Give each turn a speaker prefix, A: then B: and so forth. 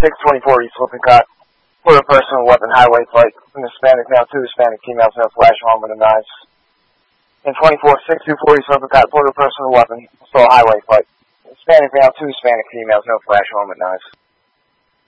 A: 624 East Lippincott. For a personal weapon highway fight. An Hispanic male, 2 Hispanic females, no flash arm with a knife. And 624 East Lippincott. For a personal weapon, still a highway fight. Hispanic male, 2 Hispanic females, no flash arm with knives.